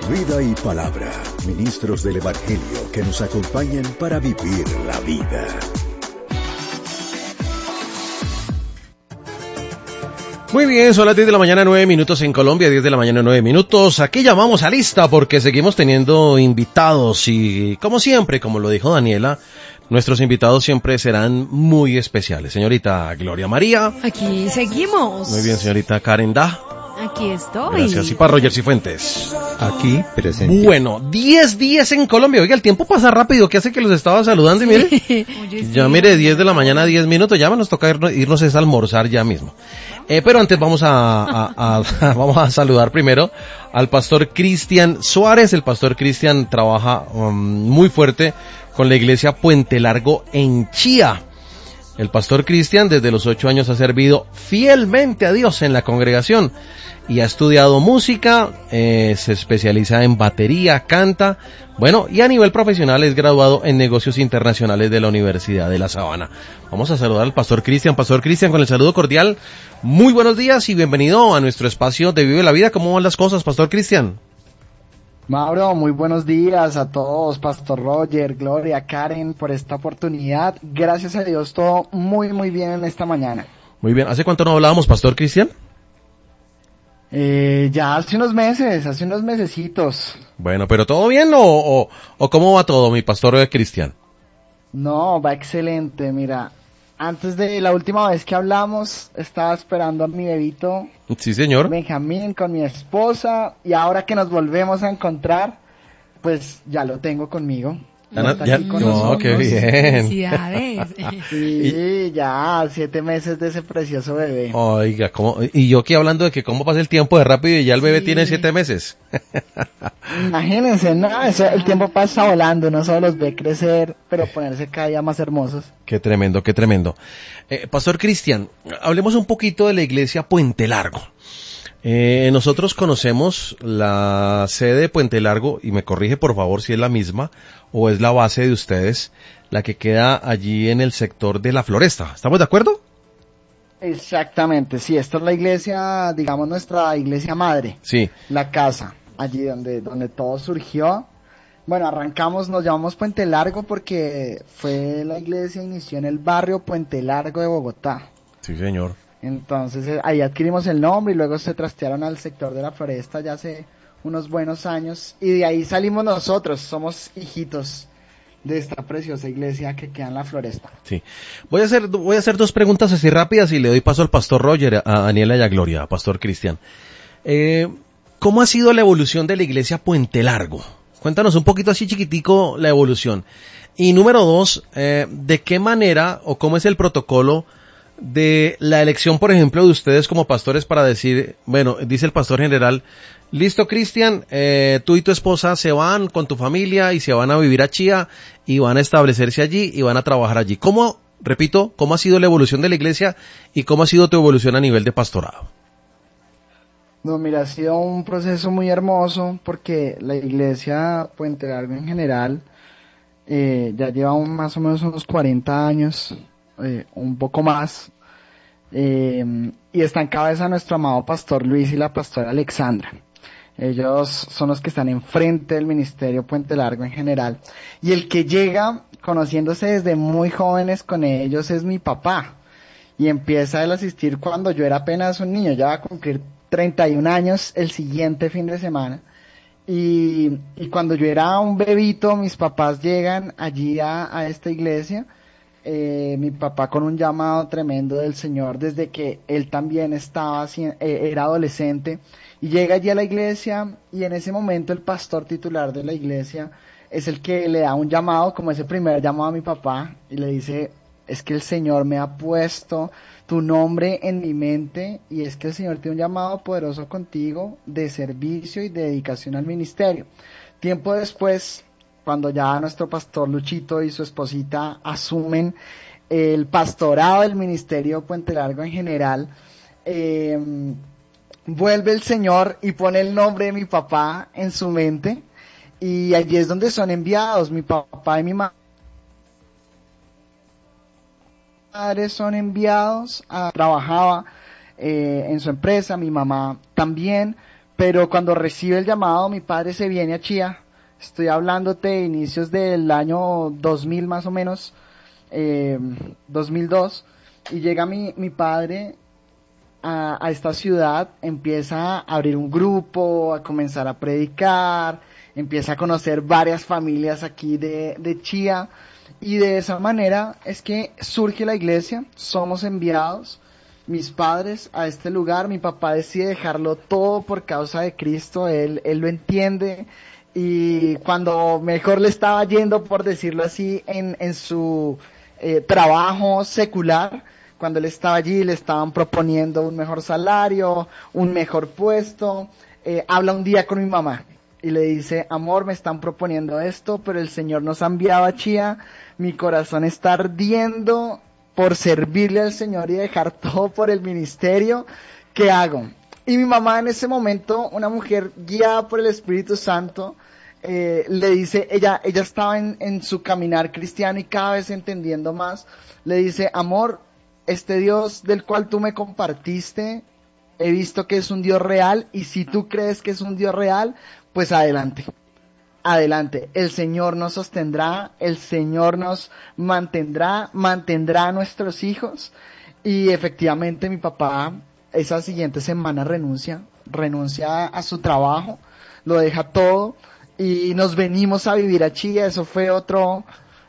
Vida y palabra, ministros del Evangelio que nos acompañan para vivir la vida. Muy bien, son las 10 de la mañana, 9 minutos en Colombia, 10 de la mañana, 9 minutos. Aquí llamamos a lista porque seguimos teniendo invitados y, como siempre, como lo dijo Daniela, nuestros invitados siempre serán muy especiales. Señorita Gloria María. Aquí seguimos. Muy bien, señorita Karen Da. Aquí estoy. Gracias. Y para Roger Cifuentes. Aquí presente. Bueno, 10 días en Colombia. Oiga, el tiempo pasa rápido. ¿Qué hace que los estaba saludando? Y mire, Oye, ya sí, mire, 10 de la mañana, 10 minutos. Ya nos toca irnos a almorzar ya mismo. Pero antes vamos vamos a saludar primero al pastor Cristian Suárez. El pastor Cristian trabaja muy fuerte con la iglesia Puente Largo en Chía. El pastor Cristian desde los 8 años ha servido fielmente a Dios en la congregación y ha estudiado música, se especializa en batería, canta, bueno, y a nivel profesional es graduado en negocios internacionales de la Universidad de La Sabana. Vamos a saludar al pastor Cristian. Pastor Cristian, con el saludo cordial, muy buenos días y bienvenido a nuestro espacio de Vive la Vida. ¿Cómo van las cosas, pastor Cristian? Mauro, muy buenos días a todos, Pastor Roger, Gloria, Karen, por esta oportunidad. Gracias a Dios, todo muy bien en esta mañana. Muy bien, ¿hace cuánto no hablábamos, pastor Cristian? Ya hace unos mesecitos. Bueno, ¿pero todo bien o cómo va todo, mi pastor Cristian? No, va excelente, mira. Antes de la última vez que hablamos, estaba esperando a mi bebito. Sí, señor. Benjamín con mi esposa, y ahora que nos volvemos a encontrar, pues ya lo tengo conmigo. No, qué bien. Felicidades. Sí, ya 7 meses de ese precioso bebé. Oiga, y yo aquí hablando de que cómo pasa el tiempo de rápido y ya el bebé tiene 7 meses. Imagínense, no, el tiempo pasa volando, no solo los ve crecer, pero ponerse cada día más hermosos. Qué tremendo, qué tremendo. Pastor Cristian, hablemos un poquito de la iglesia Puente Largo. Nosotros conocemos la sede de Puente Largo, y me corrige por favor si es la misma o es la base de ustedes, la que queda allí en el sector de la Floresta. ¿Estamos de acuerdo? Exactamente, sí, esta es la iglesia, digamos nuestra iglesia madre. Sí. La casa, allí donde todo surgió. Bueno, nos llamamos Puente Largo porque fue la iglesia, inició en el barrio Puente Largo de Bogotá. Sí, señor. Entonces ahí adquirimos el nombre y luego se trastearon al sector de la Floresta ya hace unos buenos años y de ahí salimos nosotros, somos hijitos de esta preciosa iglesia que queda en la Floresta. Sí. Voy a hacer 2 preguntas así rápidas y le doy paso al pastor Roger, a Daniela y a Gloria, a pastor Cristian. ¿Cómo ha sido la evolución de la iglesia Puente Largo? Cuéntanos un poquito así chiquitico la evolución. Y número 2, ¿de qué manera o cómo es el protocolo de la elección, por ejemplo, de ustedes como pastores para decir, bueno, dice el pastor general, listo Cristian, tú y tu esposa se van con tu familia y se van a vivir a Chía y van a establecerse allí y van a trabajar allí? ¿Cómo ha sido la evolución de la iglesia y cómo ha sido tu evolución a nivel de pastorado? No, mira, ha sido un proceso muy hermoso porque la iglesia Puente Largo en general ya lleva más o menos unos 40 años, un poco más, y está en cabeza nuestro amado pastor Luis y la pastora Alexandra. Ellos son los que están enfrente del ministerio Puente Largo en general, y el que llega conociéndose desde muy jóvenes con ellos es mi papá, y empieza él a asistir cuando yo era apenas un niño, ya va a cumplir 31 años el siguiente fin de semana. Y cuando yo era un bebito, mis papás llegan allí a esta iglesia, mi papá con un llamado tremendo del Señor desde que él también era adolescente, y llega allí a la iglesia, y en ese momento el pastor titular de la iglesia es el que le da un llamado, como ese primer llamado a mi papá, y le dice, es que el Señor me ha puesto tu nombre en mi mente, y es que el Señor tiene un llamado poderoso contigo de servicio y de dedicación al ministerio. Tiempo después, cuando ya nuestro pastor Luchito y su esposita asumen el pastorado del ministerio Puente Largo en general, vuelve el Señor y pone el nombre de mi papá en su mente, y allí es donde son enviados mi papá y mi madre son enviados trabajaba en su empresa, mi mamá también, pero cuando recibe el llamado, mi padre se viene a Chía. Estoy hablándote de inicios del año 2000 más o menos, 2002, y llega mi padre a esta ciudad, empieza a abrir un grupo, a comenzar a predicar, empieza a conocer varias familias aquí de Chía, y de esa manera es que surge la iglesia. Somos enviados, mis padres, a este lugar. Mi papá decide dejarlo todo por causa de Cristo, él lo entiende, y cuando mejor le estaba yendo, por decirlo así, en su trabajo secular, cuando él estaba allí, le estaban proponiendo un mejor salario, un mejor puesto, habla un día con mi mamá y le dice: amor, me están proponiendo esto, pero el Señor nos ha enviado a Chía, mi corazón está ardiendo por servirle al Señor y dejar todo por el ministerio, ¿qué hago? Y mi mamá en ese momento, una mujer guiada por el Espíritu Santo, le dice, ella estaba en su caminar cristiano y cada vez entendiendo más, le dice: amor, este Dios del cual tú me compartiste, he visto que es un Dios real, y si tú crees que es un Dios real, pues adelante, adelante, el Señor nos sostendrá, el Señor nos mantendrá a nuestros hijos. Y efectivamente mi papá esa siguiente semana renuncia a su trabajo, lo deja todo, y nos venimos a vivir a Chía. Eso fue otra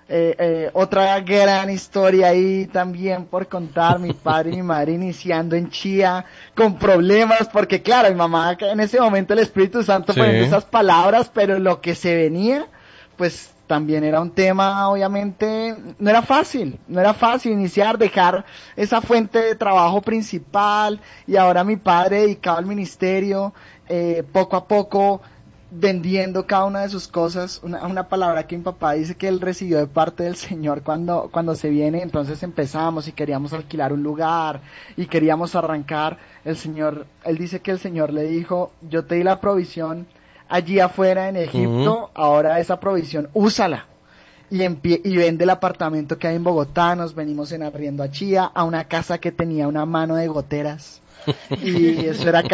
gran historia ahí también por contar. Mi padre y mi madre iniciando en Chía con problemas, porque claro, mi mamá en ese momento el Espíritu Santo poniendo esas palabras, pero lo que se venía, pues también era un tema, obviamente, no era fácil iniciar, dejar esa fuente de trabajo principal, y ahora mi padre dedicado al ministerio, poco a poco vendiendo cada una de sus cosas. Una palabra que mi papá dice que él recibió de parte del Señor cuando se viene. Entonces empezamos y queríamos alquilar un lugar y queríamos arrancar. Él dice que el Señor le dijo: yo te di la provisión allí afuera en Egipto, ahora esa provisión úsala y vende el apartamento que hay en Bogotá. Nos venimos en arriendo a Chía, a una casa que tenía una mano de goteras, y eso era